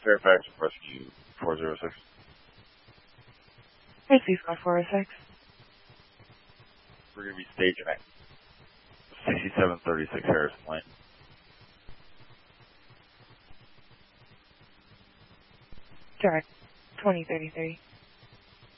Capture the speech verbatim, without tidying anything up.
Fairfax Rescue four zero six. Hey, Sea Squad four oh six. We're going to be staging at sixty-seven thirty-six Harrison Lane. Direct twenty thirty-three.